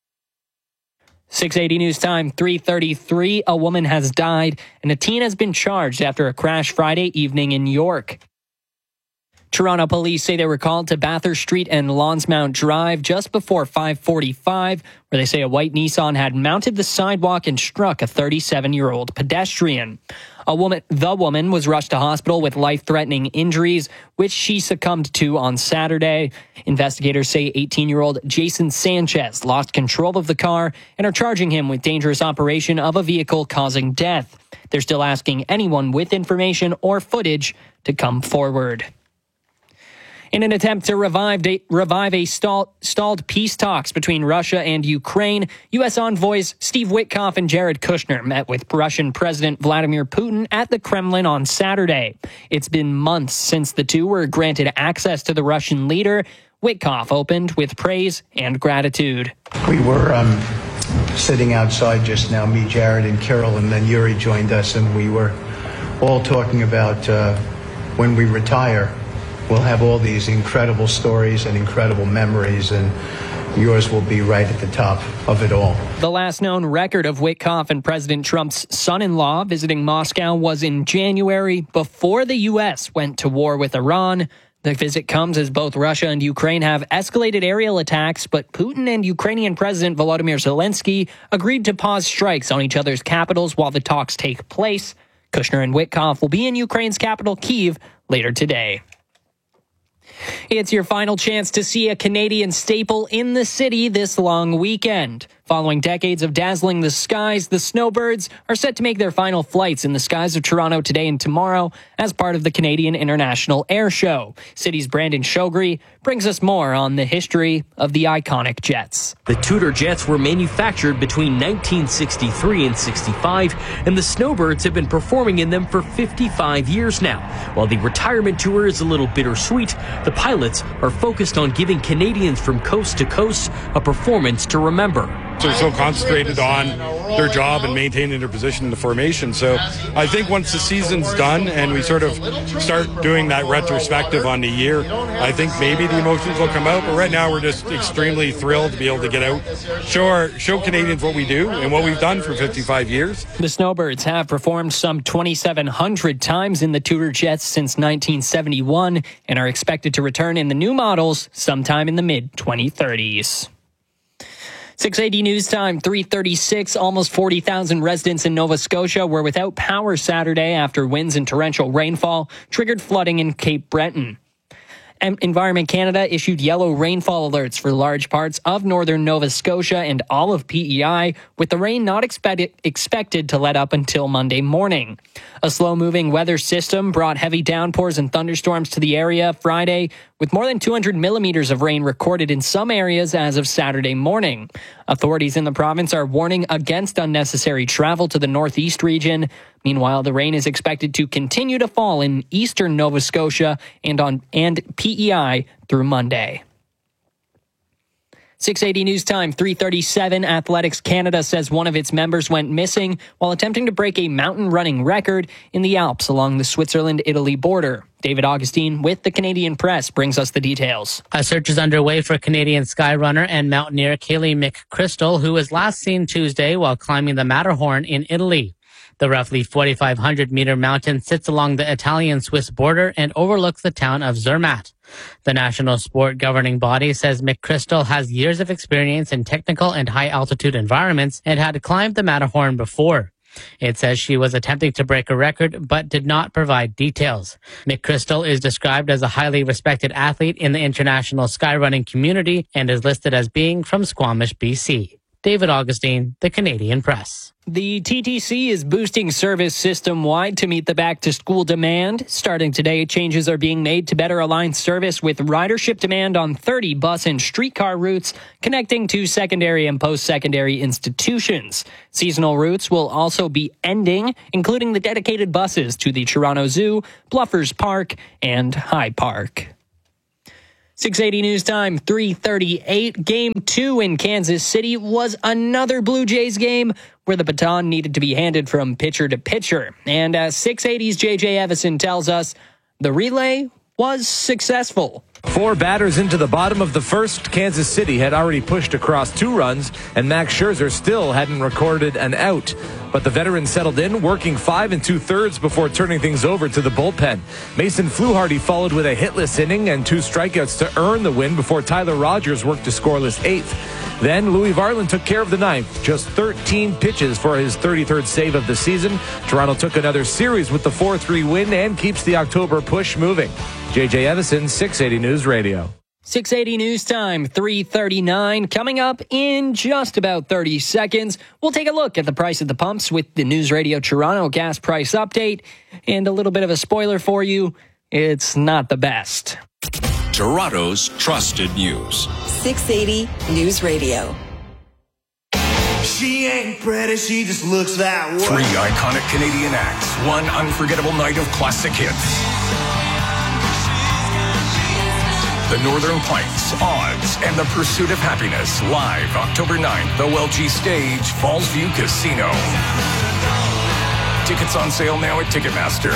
680 News Time, 3:33. A woman has died and a teen has been charged after a crash Friday evening in York. Toronto police say they were called to Bathurst Street and Lonsmount Drive just before 5:45, where they say a white Nissan had mounted the sidewalk and struck a 37-year-old pedestrian. The woman was rushed to hospital with life-threatening injuries, which she succumbed to on Saturday. Investigators say 18-year-old Jason Sanchez lost control of the car and are charging him with dangerous operation of a vehicle causing death. They're still asking anyone with information or footage to come forward. In an attempt to revive a stalled peace talks between Russia and Ukraine, U.S. envoys Steve Witkoff and Jared Kushner met with Russian President Vladimir Putin at the Kremlin on Saturday. It's been months since the two were granted access to the Russian leader. Witkoff opened with praise and gratitude. We were sitting outside just now, me, Jared, and Kirill, and then Yuri joined us, and we were all talking about when we retire, we'll have all these incredible stories and incredible memories, and yours will be right at the top of it all. The last known record of Witkoff and President Trump's son-in-law visiting Moscow was in January, before the U.S. went to war with Iran. The visit comes as both Russia and Ukraine have escalated aerial attacks, but Putin and Ukrainian President Volodymyr Zelensky agreed to pause strikes on each other's capitals while the talks take place. Kushner and Witkoff will be in Ukraine's capital, Kyiv, later today. It's your final chance to see a Canadian staple in the city this long weekend. Following decades of dazzling the skies, the Snowbirds are set to make their final flights in the skies of Toronto today and tomorrow as part of the Canadian International Air Show. City's Brandon Shogri brings us more on the history of the iconic jets. The Tudor jets were manufactured between 1963 and 65, and the Snowbirds have been performing in them for 55 years now. While the retirement tour is a little bittersweet, the pilots are focused on giving Canadians from coast to coast a performance to remember. They're so concentrated on their job and maintaining their position in the formation. So I think once the season's done and we sort of start doing that retrospective on the year, I think maybe the emotions will come out. But right now we're just extremely thrilled to be able to get out, show Canadians what we do and what we've done for 55 years. The Snowbirds have performed some 2,700 times in the Tudor jets since 1971 and are expected to return in the new models sometime in the mid-2030s. 680 News Time, 3:36. Almost 40,000 residents in Nova Scotia were without power Saturday after winds and torrential rainfall triggered flooding in Cape Breton. Environment Canada issued yellow rainfall alerts for large parts of northern Nova Scotia and all of PEI, with the rain not expected to let up until Monday morning. A slow-moving weather system brought heavy downpours and thunderstorms to the area Friday, with more than 200 millimeters of rain recorded in some areas as of Saturday morning. Authorities in the province are warning against unnecessary travel to the northeast region. Meanwhile, the rain is expected to continue to fall in eastern Nova Scotia and PEI PEI through Monday. 6:80 news time, 3:37. Athletics Canada says one of its members went missing while attempting to break a mountain running record in the Alps along the Switzerland-Italy border. David Augustine with the Canadian Press brings us the details. A search is underway for Canadian skyrunner and mountaineer Kaylee McChrystal, who was last seen Tuesday while climbing the Matterhorn in Italy. The roughly 4,500-meter mountain sits along the Italian-Swiss border and overlooks the town of Zermatt. The national sport governing body says McChrystal has years of experience in technical and high-altitude environments and had climbed the Matterhorn before. It says she was attempting to break a record but did not provide details. McChrystal is described as a highly respected athlete in the international skyrunning community and is listed as being from Squamish, BC. David Augustine, the Canadian Press. The TTC is boosting service system-wide to meet the back-to-school demand. Starting today, changes are being made to better align service with ridership demand on 30 bus and streetcar routes connecting to secondary and post-secondary institutions. Seasonal routes will also be ending, including the dedicated buses to the Toronto Zoo, Bluffers Park, and High Park. 6:80 news time, 3:38. Game 2 in Kansas City was another Blue Jays game where the baton needed to be handed from pitcher to pitcher. And as 680's JJ Evison tells us, the relay was successful. 4 batters into the bottom of the first, Kansas City had already pushed across 2 runs, and Max Scherzer still hadn't recorded an out. But the veteran settled in, working 5 2/3 before turning things over to the bullpen. Mason Fluharty followed with a hitless inning and 2 strikeouts to earn the win before Tyler Rogers worked a scoreless 8th. Then Louis Varland took care of the 9th, just 13 pitches for his 33rd save of the season. Toronto took another series with the 4-3 win and keeps the October push moving. JJ Evison, 680 News Radio. 680 news time, 3:39. Coming up in just about 30 seconds, we'll take a look at the price at the pumps with the News Radio Toronto gas price update. And a little bit of a spoiler for you, it's not the best. Toronto's trusted news. 680 News Radio. She ain't pretty, she just looks that way. 3 iconic Canadian acts, 1 unforgettable night of classic hits. The Northern Pikes, Odds, and the Pursuit of Happiness, live October 9th, OLG Stage, Fallsview Casino. Tickets on sale now at Ticketmaster.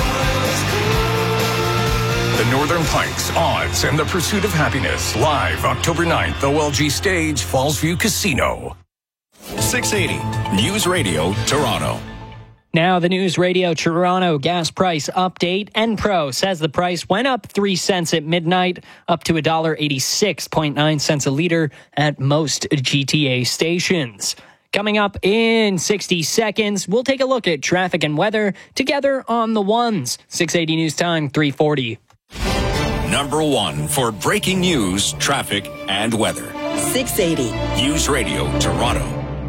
The Northern Pikes, Odds, and the Pursuit of Happiness, live October 9th, OLG Stage, Fallsview Casino. 680 News Radio, Toronto. Now, the News Radio Toronto gas price update. Enpro says the price went up 3 cents at midnight, up to $1.86.9 a liter at most GTA stations. Coming up in 60 seconds, we'll take a look at traffic and weather together on the ones. 680 News Time, 3:40. Number 1 for breaking news, traffic, and weather. 680 News Radio, Toronto.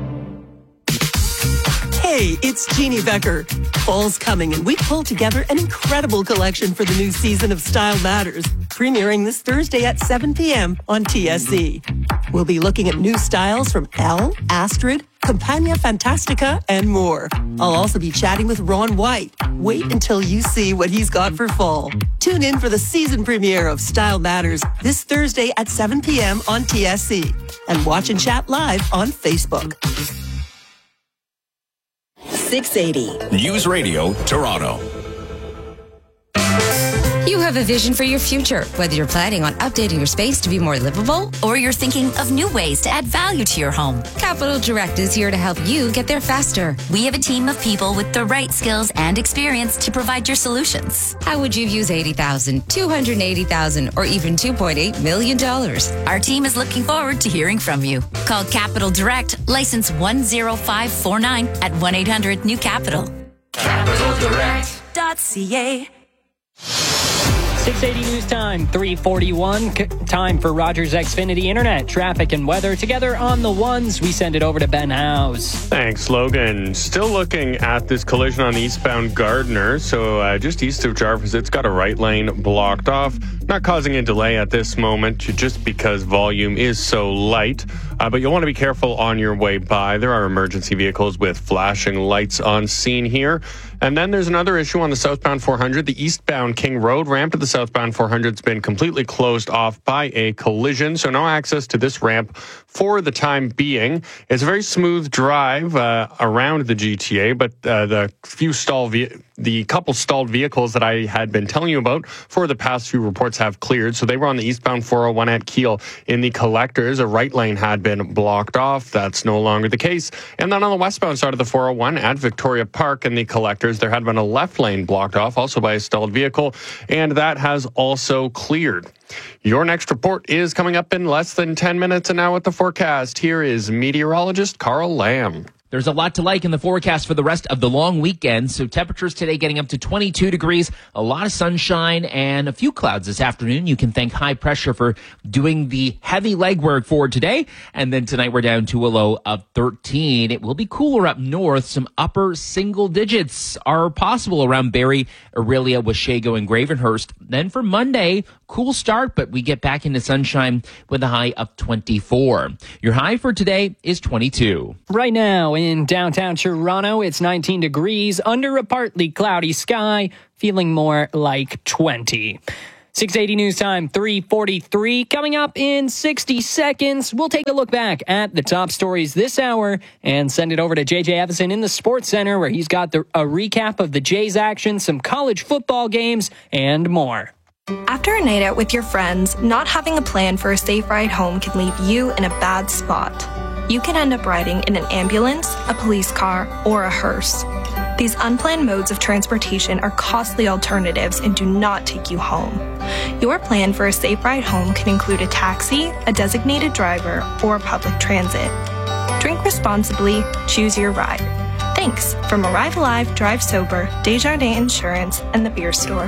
Hey, it's Jeannie Becker. Fall's coming, and we pulled together an incredible collection for the new season of Style Matters, premiering this Thursday at 7 p.m. on TSC. We'll be looking at new styles from Elle, Astrid, Campagna Fantastica, and more. I'll also be chatting with Ron White. Wait until you see what he's got for fall. Tune in for the season premiere of Style Matters this Thursday at 7 p.m. on TSC. And watch and chat live on Facebook. 680 News Radio, Toronto. You have a vision for your future, whether you're planning on updating your space to be more livable or you're thinking of new ways to add value to your home. Capital Direct is here to help you get there faster. We have a team of people with the right skills and experience to provide your solutions. How would you use $80,000, $280,000, or even $2.8 million? Our team is looking forward to hearing from you. Call Capital Direct, license 10549 at 1-800-NEW-CAPITAL. CapitalDirect.ca. 680 News Time, 3:41. time for Rogers Xfinity Internet, traffic and weather. Together on the ones, we send it over to Ben Howes. Thanks, Logan. Still looking at this collision on eastbound Gardner. So just east of Jarvis, it's got a right lane blocked off. Not causing a delay at this moment just because volume is so light. But you'll want to be careful on your way by. There are emergency vehicles with flashing lights on scene here. And then there's another issue on the southbound 400. The eastbound King Road ramp to the southbound 400 has been completely closed off by a collision, so no access to this ramp for the time being. It's a very smooth drive around the GTA, but the couple stalled vehicles that I had been telling you about for the past few reports have cleared. So they were on the eastbound 401 at Kiel in the collectors. A right lane had been blocked off. That's no longer the case. And then on the westbound side of the 401 at Victoria Park in the collectors, there had been a left lane blocked off, also by a stalled vehicle, and that has also cleared. Your next report is coming up in less than 10 minutes, and now with the forecast, here is meteorologist Carl Lamb. There's a lot to like in the forecast for the rest of the long weekend. So temperatures today getting up to 22 degrees, a lot of sunshine and a few clouds this afternoon. You can thank high pressure for doing the heavy legwork for today. And then tonight we're down to a low of 13. It will be cooler up north. Some upper single digits are possible around Barrie, Orillia, Washego, and Gravenhurst. Then for Monday, cool start, but we get back into sunshine with a high of 24. Your high for today is 22. Right now in downtown Toronto, it's 19 degrees under a partly cloudy sky, feeling more like 20. 680 News Time, 3:43. Coming up in 60 seconds, we'll take a look back at the top stories this hour and send it over to JJ Evison in the Sports Center, where he's got a recap of the Jays action, some college football games, and more. After a night out with your friends, not having a plan for a safe ride home can leave you in a bad spot. You can end up riding in an ambulance, a police car, or a hearse. These unplanned modes of transportation are costly alternatives and do not take you home. Your plan for a safe ride home can include a taxi, a designated driver, or public transit. Drink responsibly, choose your ride. Thanks from Arrive Alive, Drive Sober, Desjardins Insurance, and the Beer Store.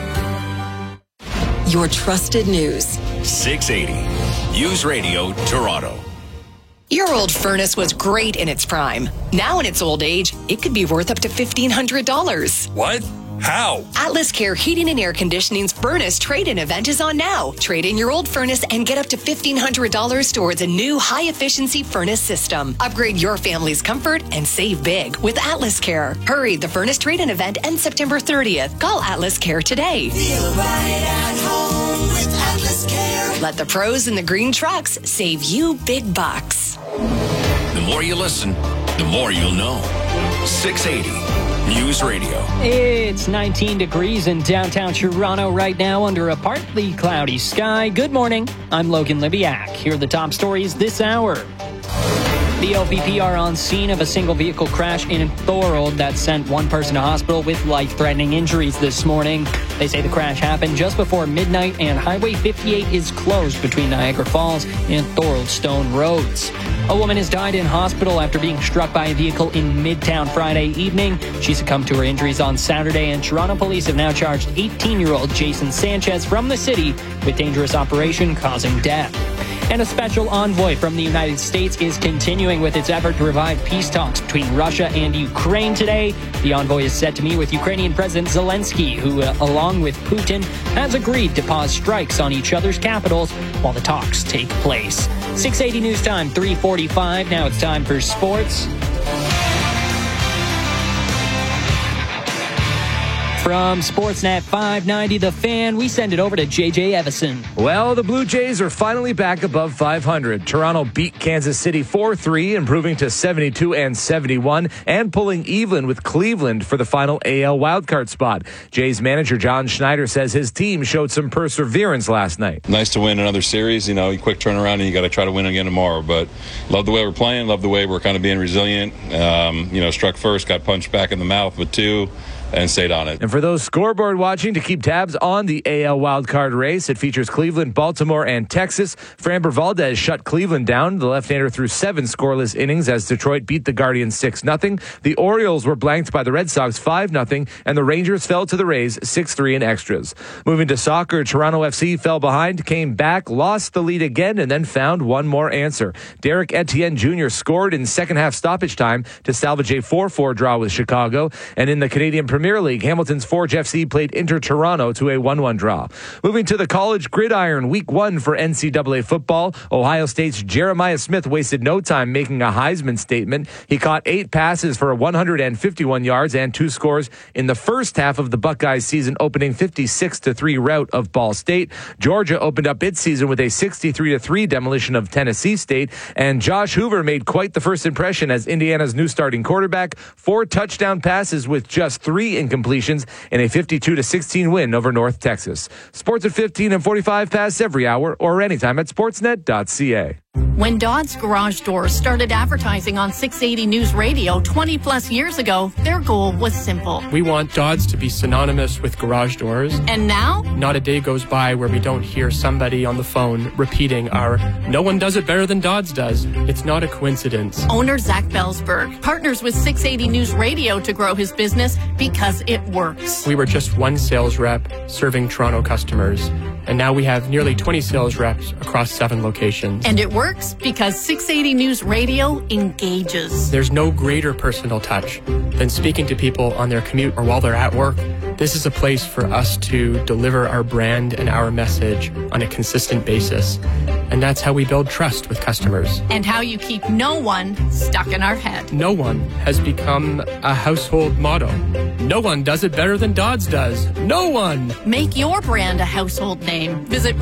Your trusted news. 680 News Radio Toronto. Your old furnace was great in its prime. Now in its old age, it could be worth up to $1,500. What? How? Atlas Care Heating and Air Conditioning's furnace trade-in event is on now. Trade in your old furnace and get up to $1,500 towards a new high-efficiency furnace system. Upgrade your family's comfort and save big with Atlas Care. Hurry, the furnace trade-in event ends September 30th. Call Atlas Care today. Feel right at home with Atlas Care. Let the pros in the green trucks save you big bucks. The more you listen, the more you'll know. 680 News Radio. It's 19 degrees in downtown Toronto right now under a partly cloudy sky. Good morning. I'm Logan Libiak. Here are the top stories this hour. The OPP are on scene of a single vehicle crash in Thorold that sent one person to hospital with life-threatening injuries this morning. They say the crash happened just before midnight and Highway 58 is closed between Niagara Falls and Thorold Stone Roads. A woman has died in hospital after being struck by a vehicle in Midtown Friday evening. She succumbed to her injuries on Saturday, and Toronto police have now charged 18-year-old Jason Sanchez from the city with dangerous operation causing death. And a special envoy from the United States is continuing with its effort to revive peace talks between Russia and Ukraine today. The envoy is set to meet with Ukrainian President Zelensky, who, along with Putin, has agreed to pause strikes on each other's capitals while the talks take place. 680 News Time, 3:45. Now it's time for sports. From Sportsnet 590, The Fan, we send it over to JJ Evison. Well, the Blue Jays are finally back above 500. Toronto beat Kansas City 4-3, improving to 72 and 71, and pulling even with Cleveland for the final AL wildcard spot. Jays manager John Schneider says his team showed some perseverance last night. Nice to win another series. You know, quick turnaround, and you got to try to win again tomorrow. But love the way we're playing, love the way we're kind of being resilient. Struck first, got punched back in the mouth with two. stayed on it. And for those scoreboard watching, to keep tabs on the AL wildcard race, it features Cleveland, Baltimore, and Texas. Framber Valdez shut Cleveland down. The left-hander threw 7 scoreless innings as Detroit beat the Guardians 6-0. The Orioles were blanked by the Red Sox 5-0, and the Rangers fell to the Rays 6-3 in extras. Moving to soccer, Toronto FC fell behind, came back, lost the lead again, and then found one more answer. Derek Etienne Jr. scored in second-half stoppage time to salvage a 4-4 draw with Chicago. And in the Canadian Premier League, Hamilton's Forge FC played Inter Toronto to a 1-1 draw. Moving to the college gridiron, week 1 for NCAA football. Ohio State's Jeremiah Smith wasted no time making a Heisman statement. He caught 8 passes for 151 yards and 2 scores in the first half of the Buckeyes season opening 56-3 rout of Ball State. Georgia opened up its season with a 63-3 demolition of Tennessee State. And Josh Hoover made quite the first impression as Indiana's new starting quarterback. 4 touchdown passes with just 3 incompletions in a 52-16 win over North Texas. Sports at 15 and 45 past every hour or anytime at sportsnet.ca. When Dodd's Garage Doors started advertising on 680 News Radio 20 plus years ago, their goal was simple. We want Dodd's to be synonymous with garage doors. And now? Not a day goes by where we don't hear somebody on the phone repeating our "no one does it better than Dodd's does." It's not a coincidence. Owner Zach Belsberg partners with 680 News Radio to grow his business because it works. We were just one sales rep serving Toronto customers, and now we have nearly 20 sales reps across 7 locations. And it works because 680 News Radio engages. There's no greater personal touch than speaking to people on their commute or while they're at work. This is a place for us to deliver our brand and our message on a consistent basis. And that's how we build trust with customers. And how you keep no one stuck in our head. No one has become a household motto. No one does it better than Dodd's does. No one. Make your brand a household name. Visit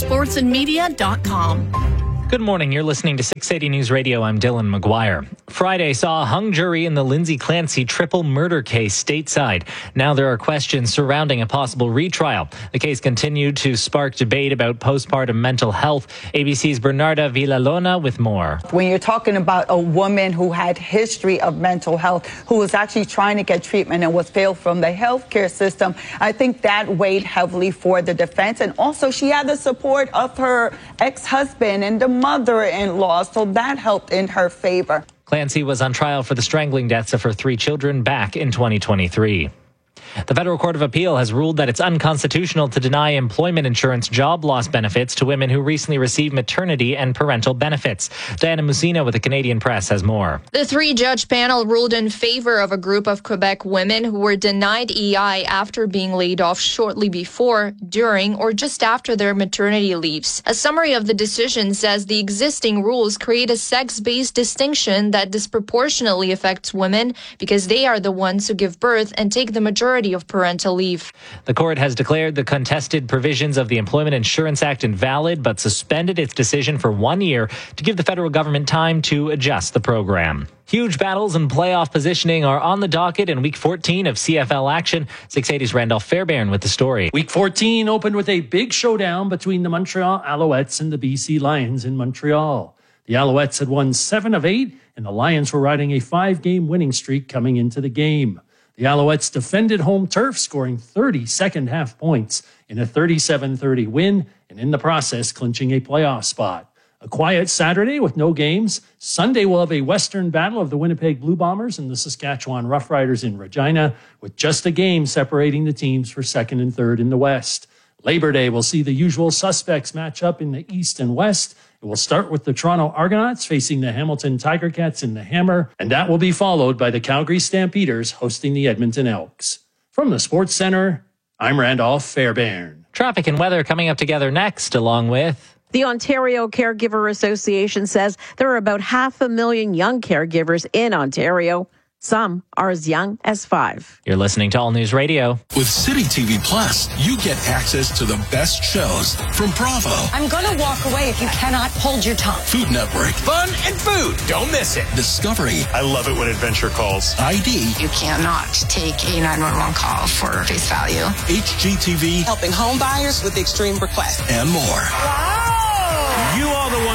RogersSportsandMedia.com. Good morning. You're listening to 680 News Radio. I'm Dylan McGuire. Friday saw a hung jury in the Lindsay Clancy triple murder case stateside. Now there are questions surrounding a possible retrial. The case continued to spark debate about postpartum mental health. ABC's Bernarda Villalona with more. When you're talking about a woman who had history of mental health, who was actually trying to get treatment and was failed from the healthcare system, I think that weighed heavily for the defense. And also she had the support of her ex-husband and the mother-in-law, so that helped in her favor. Clancy was on trial for the strangling deaths of her 3 children back in 2023. The Federal Court of Appeal has ruled that it's unconstitutional to deny employment insurance job loss benefits to women who recently received maternity and parental benefits. Diana Musina with the Canadian Press has more. The 3-judge panel ruled in favor of a group of Quebec women who were denied EI after being laid off shortly before, during, or just after their maternity leaves. A summary of the decision says the existing rules create a sex-based distinction that disproportionately affects women because they are the ones who give birth and take the majority of parental leave. The court has declared the contested provisions of the Employment Insurance Act invalid, but suspended its decision for 1 year to give the federal government time to adjust the program. Huge battles and playoff positioning are on the docket in Week 14 of CFL action. 680's Randolph Fairbairn with the story. Week 14 opened with a big showdown between the Montreal Alouettes and the BC Lions in Montreal. The Alouettes had won 7 of 8, and the Lions were riding a 5-game winning streak coming into the game. The Alouettes defended home turf, scoring 30 second-half points in a 37-30 win, and in the process, clinching a playoff spot. A quiet Saturday with no games. Sunday will have a Western battle of the Winnipeg Blue Bombers and the Saskatchewan Roughriders in Regina, with just a game separating the teams for second and third in the West. Labor Day will see the usual suspects match up in the East and West. It will start with the Toronto Argonauts facing the Hamilton Tiger Cats in the Hammer, and that will be followed by the Calgary Stampeders hosting the Edmonton Elks. From the Sports Center, I'm Randolph Fairbairn. Traffic and weather coming up together next, along with... The Ontario Caregiver Association says there are about 500,000 young caregivers in Ontario. Some are as young as 5. You're listening to All News Radio. With City TV Plus, you get access to the best shows from Bravo, I'm going to walk away if you cannot hold your tongue. Food Network, Fun and food. Don't miss it. Discovery. I love it when adventure calls. ID. You cannot take a 911 call for face value. HGTV. Helping home buyers with extreme requests. And more. Wow! You are the one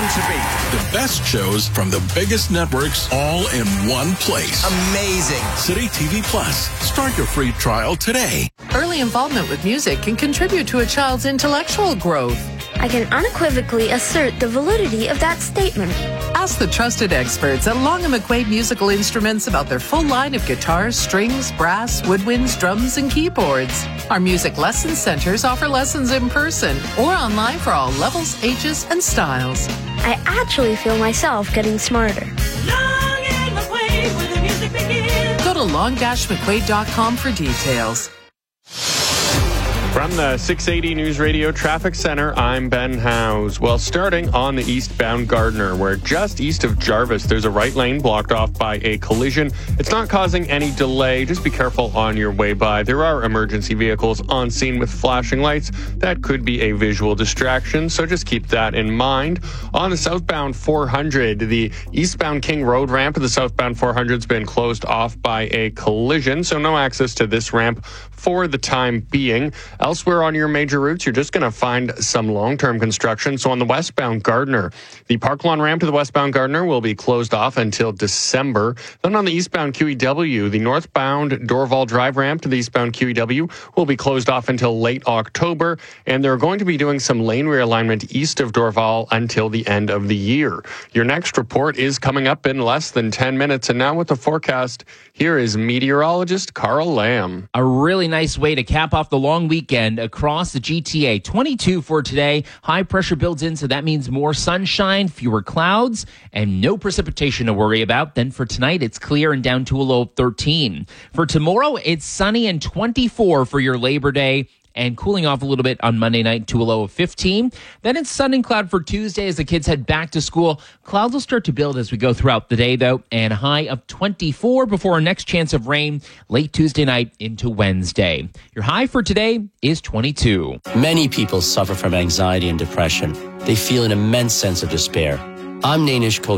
to be. The best shows from the biggest networks all in one place. Amazing. City TV Plus. Start your free trial today. Early involvement with music can contribute to a child's intellectual growth. I can unequivocally assert the validity of that statement. Ask the trusted experts at Long & McQuaid Musical Instruments about their full line of guitars, strings, brass, woodwinds, drums, and keyboards. Our music lesson centers offer lessons in person or online for all levels, ages, and styles. I actually feel myself getting smarter. Long & McQuaid, where the music begins. Go to long-mcquaid.com for details. From the 680 News Radio Traffic Center, I'm Ben Howes. Well, starting on the eastbound Gardiner, where just east of Jarvis, there's a right lane blocked off by a collision. It's not causing any delay. Just be careful on your way by. There are emergency vehicles on scene with flashing lights. That could be a visual distraction, so just keep that in mind. On the southbound 400, the eastbound King Road ramp to the southbound 400 has been closed off by a collision, so no access to this ramp for the time being. Elsewhere on your major routes, you're just going to find some long-term construction. So on the westbound Gardiner, the Park Lawn ramp to the westbound Gardiner will be closed off until December. Then on the eastbound QEW, the northbound Dorval Drive ramp to the eastbound QEW will be closed off until late October. And they're going to be doing some lane realignment east of Dorval until the end of the year. Your next report is coming up in less than 10 minutes. And now with the forecast, here is meteorologist Carl Lamb. A really nice way to cap off the long weekend across the GTA. 22 for today. High pressure builds in, so that means more sunshine, fewer clouds, and no precipitation to worry about. Then for tonight, it's clear and down to a low of 13. For tomorrow, it's sunny and 24 for your Labor Day, and cooling off a little bit on Monday night to a low of 15. Then it's sun and cloud for Tuesday as the kids head back to school. Clouds will start to build as we go throughout the day, though, and a high of 24 before our next chance of rain late Tuesday night into Wednesday. Your high for today is 22. Many people suffer from anxiety and depression. They feel an immense sense of despair. I'm Nainish coach